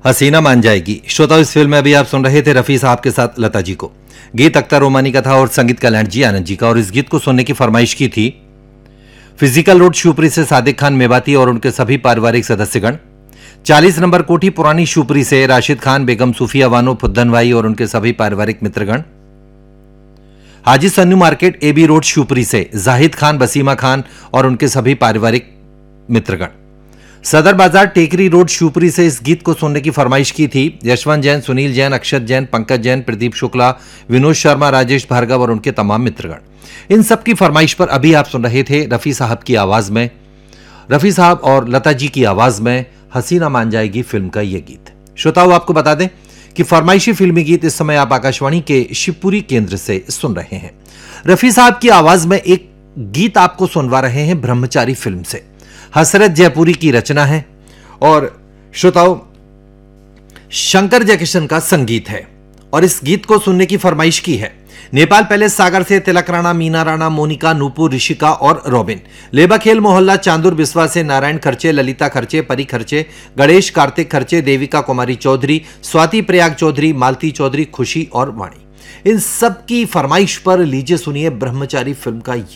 हसीना मान जाएगी। श्रोताओं, इस फिल्म में अभी आप सुन रहे थे रफी साहब के साथ लता जी को। गीत अख्तर रोमानी का था और संगीत कल्याण जी आनंद जी का। और इस गीत को सुनने की फरमाइश की थी फिजिकल रोड शिवपुरी से सादिक खान मेवाती और उनके सभी पारिवारिक सदस्यगण। 40 नंबर कोठी पुरानी शिवपुरी से राशिद खान, बेगम सूफिया बानो, फुद्दन भाई और उनके सभी पारिवारिक मित्रगण। हाजी Sannu market AB road Shivpuri से जाहिद खान, बसीमा खान और उनके सभी पारिवारिक मित्रगण। सदर बाजार टेकरी रोड शिवपुरी से इस गीत को सुनने की फरमाइश की थी यशवंत जैन, सुनील जैन, अक्षत जैन, पंकज जैन, प्रदीप शुक्ला, विनोद शर्मा, राजेश भार्गव और उनके तमाम मित्रगण। इन सब की फरमाइश पर अभी आप सुन रहे थे रफी साहब की आवाज में, रफी साहब और लता जी की आवाज में हसीना मान जाएगी फिल्म का यह गीत। श्रोताओं, आपको बता दें कि फरमाइशी फिल्मी गीत इस समय आप आकाशवाणी के शिवपुरी केंद्र से सुन रहे हैं। रफी साहब की आवाज में एक गीत आपको सुनवा रहे हैं ब्रह्मचारी फिल्म से। हसरत जयपुरी की रचना है और श्रोताओं शंकर जयकिशन का संगीत है। और इस गीत को सुनने की फरमाइश की है नेपाल पैलेस सागर से तिलक राणा, मीना राणा, मोनिका, नूपुर, ऋषिका और रॉबिन। लेबा खेल मोहल्ला चांदुर बिस्वा से नारायण खर्चे, ललिता खर्चे, परी खर्चे, गणेश कार्तिक खर्चे, देविका कुमारी चौधरी, स्वाति प्रयाग चौधरी, मालती चौधरी, खुशी और वाणी। इन सब की फरमाइश पर लीजिए सुनिए ब्रह्मचारी फिल्म का